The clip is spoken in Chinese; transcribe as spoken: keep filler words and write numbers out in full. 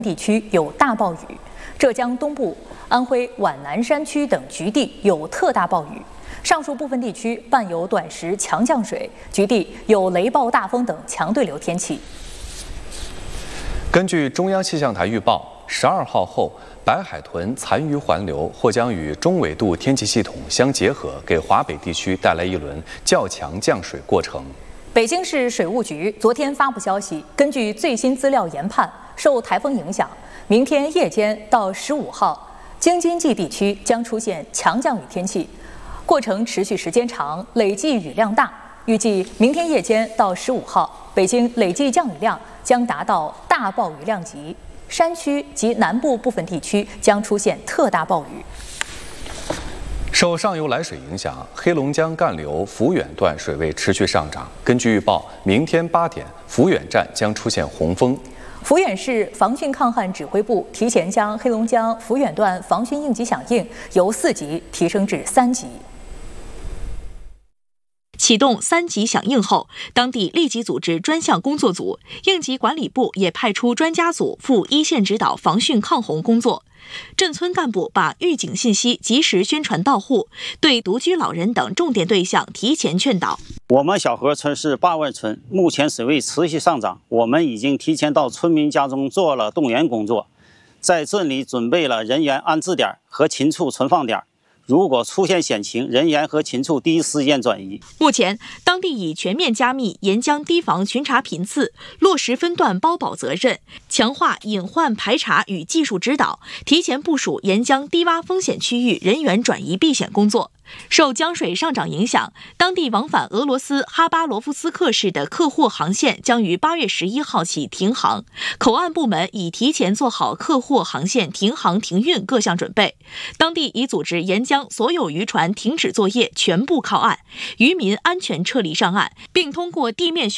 地区有大暴雨，浙江东部、安徽皖南山区等局地有特大暴雨，上述部分地区伴有短时强降水，局地有雷暴大风等强对流天气。 根据中央气象台预报，十二号后，白海豚残余环流或将与中纬度天气系统相结合，给华北地区带来一轮较强降水过程。 北京市水务局昨天发布消息，根据最新资料研判，受台风影响，明天夜间到十五号，京津冀地区将出现强降雨天气，过程持续时间长，累计雨量大。预计明天夜间到十五号，北京累计降雨量将达到大暴雨量级，山区及南部部分地区将出现特大暴雨。 受上游来水影响，黑龙江干流抚远段水位持续上涨。根据预报，明天八点，抚远站将出现洪峰。 抚远市防汛抗旱指挥部提前将黑龙江抚远段防汛应急响应由四级提升至三级。 启动三级响应后，当地立即组织专项工作组，应急管理部也派出专家组赴一线指导防汛抗洪工作。镇村干部把预警信息及时宣传到户，对独居老人等重点对象提前劝导。 我们小河村是八万村，目前水位持续上涨，我们已经提前到村民家中做了动员工作，在镇里准备了人员安置点和禽畜存放点。如果出现险情，人员和禽畜第一时间转移。 目前，当地已全面加密沿江堤防巡查频次，落实分段包保责任，强化隐患排查与技术指导，提前部署沿江低洼风险区域人员转移避险工作。受江水上涨影响，当地往返俄罗斯哈巴罗夫斯克市的客货航线将于八月十一号起停航。口岸部门已提前做好客货航线停航停运各项准备。当地已组织沿江所有渔船停止作业，全部靠岸，渔民安全撤离上岸，并通过地面巡